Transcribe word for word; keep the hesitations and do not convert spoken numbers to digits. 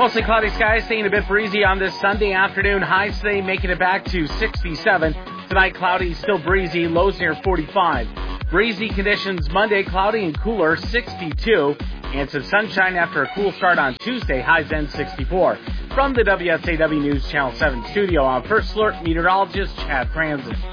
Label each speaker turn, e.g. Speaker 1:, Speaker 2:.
Speaker 1: Mostly cloudy skies, staying a bit breezy on this Sunday afternoon. Highs today making it back to sixty-seven. Tonight, cloudy, still breezy, lows near forty-five. Breezy conditions Monday, cloudy and cooler, sixty-two. And some sunshine after a cool start on Tuesday, highs then sixty-four. From the W S A W News Channel seven studio, I'm First Alert meteorologist Chad Franzen.